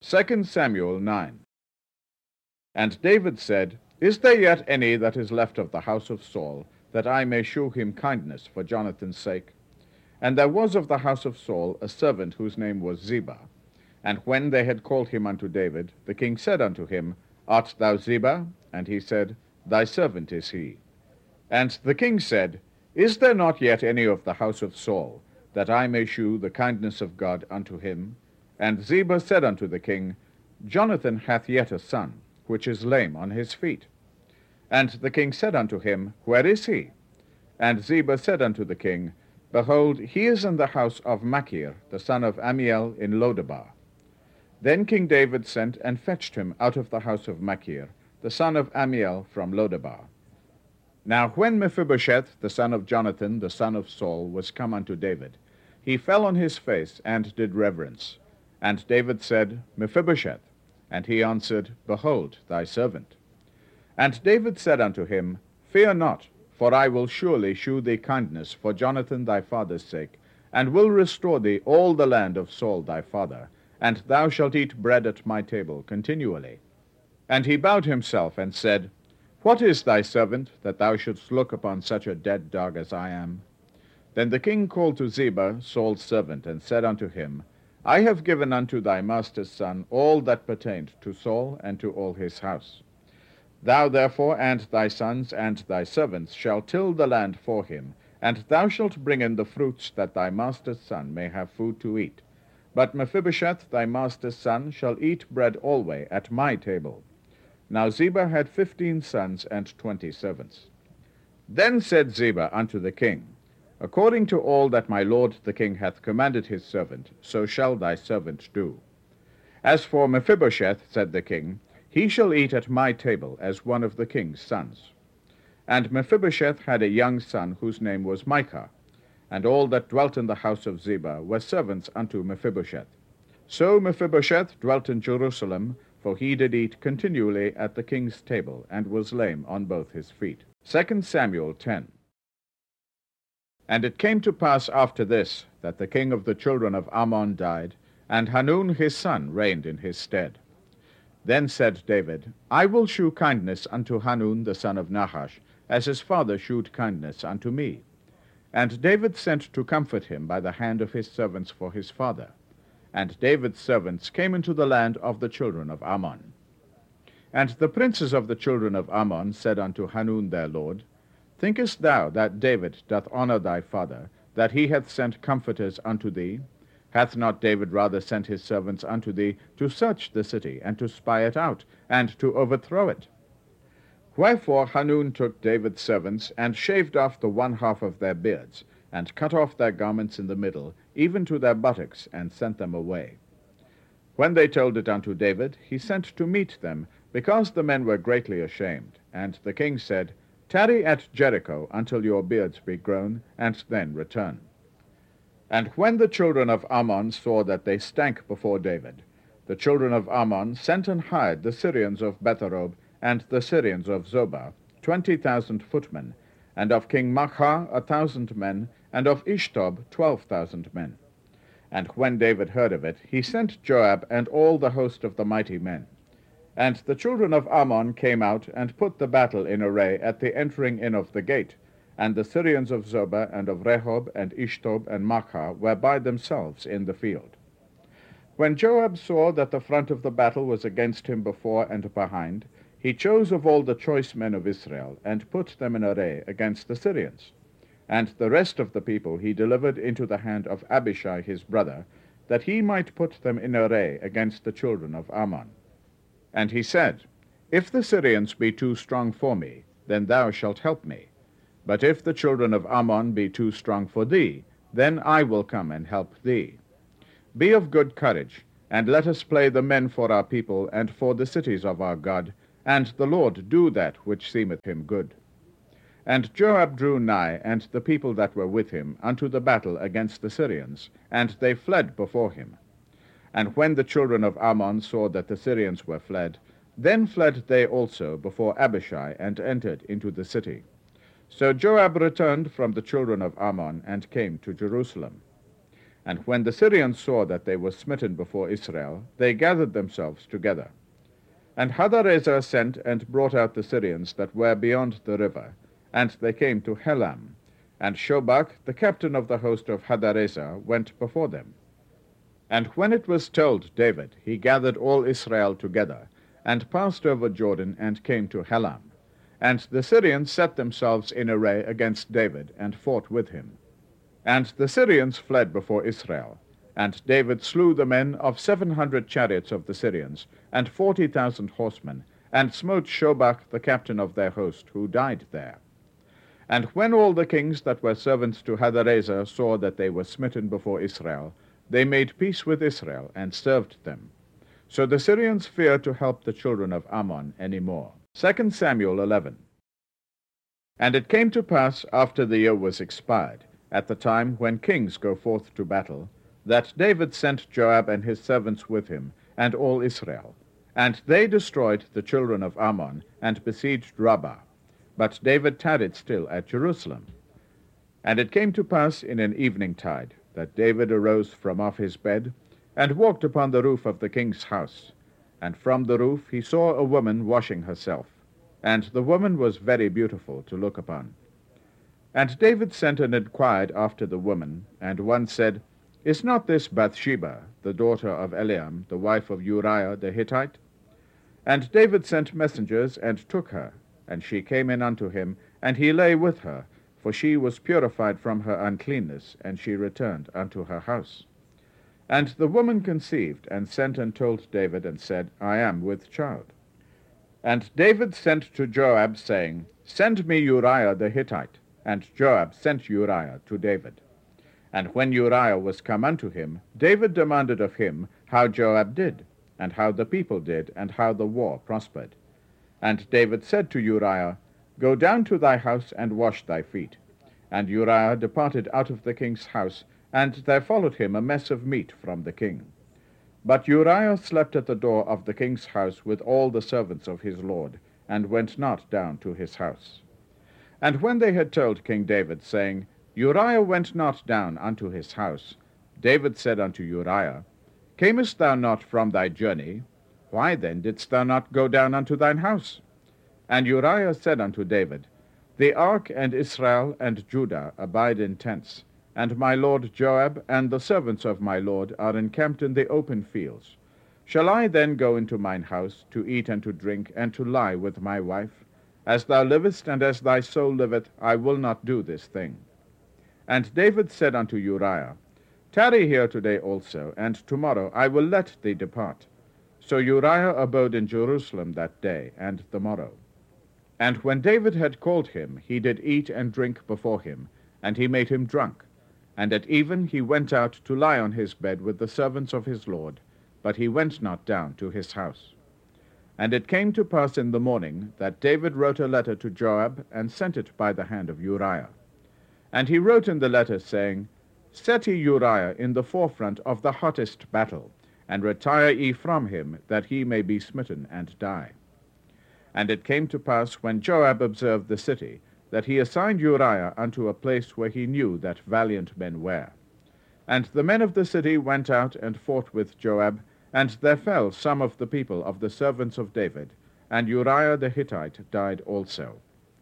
2 Samuel 9. And David said, Is there yet any that is left of the house of Saul, that I may shew him kindness for Jonathan's sake? And there was of the house of Saul a servant whose name was Ziba. And when they had called him unto David, the king said unto him, Art thou Ziba? And he said, Thy servant is he. And the king said, Is there not yet any of the house of Saul, that I may shew the kindness of God unto him? And Ziba said unto the king, Jonathan hath yet a son, which is lame on his feet. And the king said unto him, Where is he? And Ziba said unto the king, Behold, he is in the house of Machir, the son of Ammiel, in Lodebar. Then King David sent and fetched him out of the house of Machir, the son of Ammiel, from Lodebar. Now when Mephibosheth, the son of Jonathan, the son of Saul, was come unto David, he fell on his face and did reverence. And David said, Mephibosheth. And he answered, Behold, thy servant. And David said unto him, Fear not, for I will surely shew thee kindness for Jonathan thy father's sake, and will restore thee all the land of Saul thy father, and thou shalt eat bread at my table continually. And he bowed himself and said, What is thy servant, that thou shouldst look upon such a dead dog as I am? Then the king called to Ziba, Saul's servant, and said unto him, I have given unto thy master's son all that pertained to Saul and to all his house. Thou therefore and thy sons and thy servants shall till the land for him, and thou shalt bring in the fruits, that thy master's son may have food to eat. But Mephibosheth thy master's son shall eat bread alway at my table. Now Ziba had 15 sons and 20 servants. Then said Ziba unto the king, According to all that my lord the king hath commanded his servant, so shall thy servant do. As for Mephibosheth, said the king, he shall eat at my table as one of the king's sons. And Mephibosheth had a young son whose name was Micah, and all that dwelt in the house of Ziba were servants unto Mephibosheth. So Mephibosheth dwelt in Jerusalem, for he did eat continually at the king's table, and was lame on both his feet. 2 Samuel 10. And it came to pass after this, that the king of the children of Ammon died, and Hanun his son reigned in his stead. Then said David, I will shew kindness unto Hanun the son of Nahash, as his father shewed kindness unto me. And David sent to comfort him by the hand of his servants for his father. And David's servants came into the land of the children of Ammon. And the princes of the children of Ammon said unto Hanun their lord, Thinkest thou that David doth honor thy father, that he hath sent comforters unto thee? Hath not David rather sent his servants unto thee to search the city, and to spy it out, and to overthrow it? Wherefore Hanun took David's servants, and shaved off the one half of their beards, and cut off their garments in the middle, even to their buttocks, and sent them away. When they told it unto David, he sent to meet them, because the men were greatly ashamed. And the king said, Tarry at Jericho until your beards be grown, and then return. And when the children of Ammon saw that they stank before David, the children of Ammon sent and hired the Syrians of Betharob and the Syrians of Zobah, 20,000 footmen, and of King Maachah 1,000 men, and of Ishtob 12,000 men. And when David heard of it, he sent Joab and all the host of the mighty men. And the children of Ammon came out and put the battle in array at the entering in of the gate, and the Syrians of Zobah and of Rehob and Ishtob and Maachah were by themselves in the field. When Joab saw that the front of the battle was against him before and behind, he chose of all the choice men of Israel, and put them in array against the Syrians. And the rest of the people he delivered into the hand of Abishai his brother, that he might put them in array against the children of Ammon. And he said, If the Syrians be too strong for me, then thou shalt help me. But if the children of Ammon be too strong for thee, then I will come and help thee. Be of good courage, and let us play the men for our people and for the cities of our God, and the Lord do that which seemeth him good. And Joab drew nigh, and the people that were with him, unto the battle against the Syrians, and they fled before him. And when the children of Ammon saw that the Syrians were fled, then fled they also before Abishai, and entered into the city. So Joab returned from the children of Ammon, and came to Jerusalem. And when the Syrians saw that they were smitten before Israel, they gathered themselves together. And Hadarezer sent and brought out the Syrians that were beyond the river, and they came to Helam. And Shobach, the captain of the host of Hadarezer, went before them. And when it was told David, he gathered all Israel together, and passed over Jordan, and came to Helam. And the Syrians set themselves in array against David, and fought with him. And the Syrians fled before Israel. And David slew the men of 700 chariots of the Syrians, and 40,000 horsemen, and smote Shobach the captain of their host, who died there. And when all the kings that were servants to Hadarezer saw that they were smitten before Israel, they made peace with Israel, and served them. So the Syrians feared to help the children of Ammon any more. 2 Samuel 11. And it came to pass, after the year was expired, at the time when kings go forth to battle, that David sent Joab and his servants with him, and all Israel. And they destroyed the children of Ammon, and besieged Rabbah. But David tarried still at Jerusalem. And it came to pass in an eventide, that David arose from off his bed, and walked upon the roof of the king's house. And from the roof he saw a woman washing herself, and the woman was very beautiful to look upon. And David sent and inquired after the woman, and one said, Is not this Bathsheba, the daughter of Eliam, the wife of Uriah the Hittite? And David sent messengers, and took her, and she came in unto him, and he lay with her, for she was purified from her uncleanness, and she returned unto her house. And the woman conceived, and sent and told David, and said, I am with child. And David sent to Joab, saying, Send me Uriah the Hittite. And Joab sent Uriah to David. And when Uriah was come unto him, David demanded of him how Joab did, and how the people did, and how the war prospered. And David said to Uriah, Go down to thy house, and wash thy feet. And Uriah departed out of the king's house, and there followed him a mess of meat from the king. But Uriah slept at the door of the king's house with all the servants of his lord, and went not down to his house. And when they had told King David, saying, Uriah went not down unto his house, David said unto Uriah, Camest thou not from thy journey? Why then didst thou not go down unto thine house? And Uriah said unto David, The ark and Israel and Judah abide in tents, and my lord Joab and the servants of my lord are encamped in the open fields. Shall I then go into mine house to eat and to drink, and to lie with my wife? As thou livest, and as thy soul liveth, I will not do this thing. And David said unto Uriah, Tarry here today also, and tomorrow I will let thee depart. So Uriah abode in Jerusalem that day and the morrow. And when David had called him, he did eat and drink before him, and he made him drunk. And at even he went out to lie on his bed with the servants of his lord, but he went not down to his house. And it came to pass in the morning that David wrote a letter to Joab, and sent it by the hand of Uriah. And he wrote in the letter, saying, Set ye Uriah in the forefront of the hottest battle, and retire ye from him, that he may be smitten and die. And it came to pass, when Joab observed the city, that he assigned Uriah unto a place where he knew that valiant men were. And the men of the city went out and fought with Joab, and there fell some of the people of the servants of David, and Uriah the Hittite died also.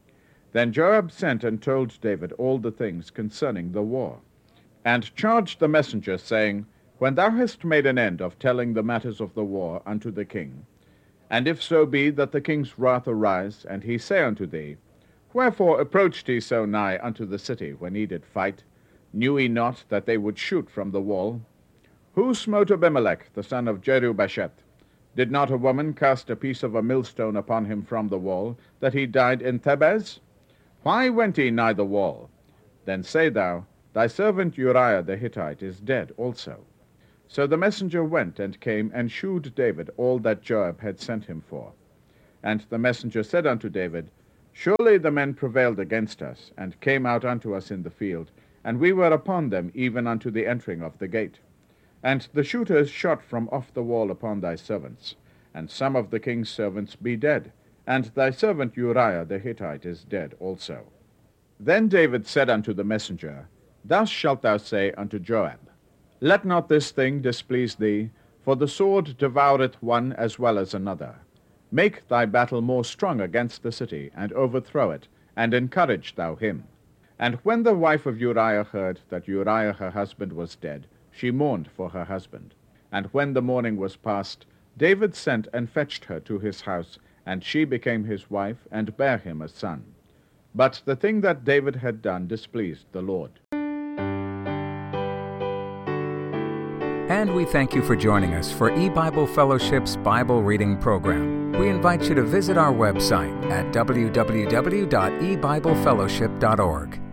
Then Joab sent and told David all the things concerning the war, and charged the messenger, saying, When thou hast made an end of telling the matters of the war unto the king, and if so be that the king's wrath arise, and he say unto thee, Wherefore approached ye so nigh unto the city when ye did fight? Knew ye not that they would shoot from the wall? Who smote Abimelech, the son of Jerubasheth? Did not a woman cast a piece of a millstone upon him from the wall, that he died in Thebez? Why went ye nigh the wall? Then say thou, Thy servant Uriah the Hittite is dead also. So the messenger went and came and shewed David all that Joab had sent him for. And the messenger said unto David, Surely the men prevailed against us, and came out unto us in the field, and we were upon them even unto the entering of the gate. And the shooters shot from off the wall upon thy servants, and some of the king's servants be dead, and thy servant Uriah the Hittite is dead also. Then David said unto the messenger, Thus shalt thou say unto Joab, Let not this thing displease thee, for the sword devoureth one as well as another. Make thy battle more strong against the city, and overthrow it, and encourage thou him. And when the wife of Uriah heard that Uriah her husband was dead, she mourned for her husband. And when the mourning was past, David sent and fetched her to his house, and she became his wife, and bare him a son. But the thing that David had done displeased the Lord. And we thank you for joining us for E-Bible Fellowship's Bible Reading Program. We invite you to visit our website at www.ebiblefellowship.org.